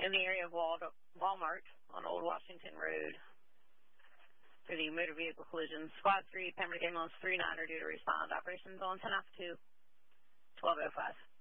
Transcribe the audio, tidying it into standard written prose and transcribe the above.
in the area of Walmart on Old Washington Road for the motor vehicle collision. Squad 3, Pembroke Ambulance 39 are due to respond. Operations on 10 off 2, 12:05.